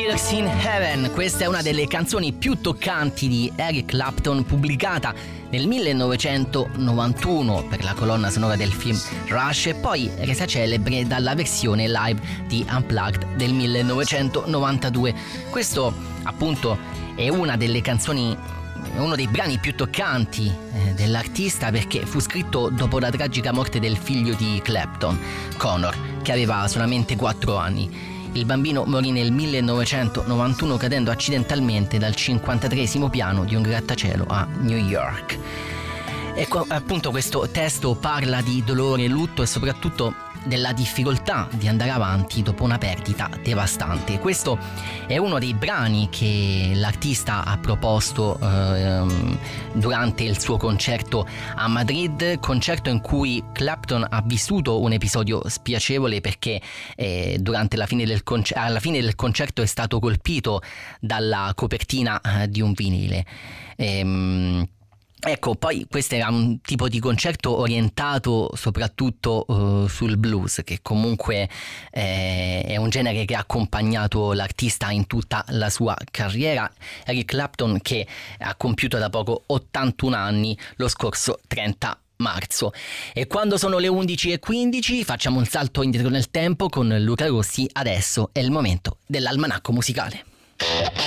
Tears in Heaven, questa è una delle canzoni più toccanti di Eric Clapton, pubblicata nel 1991 per la colonna sonora del film Rush e poi resa celebre dalla versione live di Unplugged del 1992. Questo appunto è una delle canzoni, uno dei brani più toccanti dell'artista, perché fu scritto dopo la tragica morte del figlio di Clapton, Connor, che aveva solamente 4 anni. Il bambino morì nel 1991 cadendo accidentalmente dal 53esimo piano di un grattacielo a New York. Ecco, appunto questo testo parla di dolore, lutto e soprattutto della difficoltà di andare avanti dopo una perdita devastante. Questo è uno dei brani che l'artista ha proposto durante il suo concerto a Madrid, concerto in cui Clapton ha vissuto un episodio spiacevole perché durante alla fine del concerto è stato colpito dalla copertina di un vinile. Ecco, poi questo era un tipo di concerto orientato soprattutto sul blues, che comunque è un genere che ha accompagnato l'artista in tutta la sua carriera. Eric Clapton, che ha compiuto da poco 81 anni lo scorso 30 marzo. E quando sono le 11:15 facciamo un salto indietro nel tempo con Luca Rossi. Adesso è il momento dell'almanacco musicale.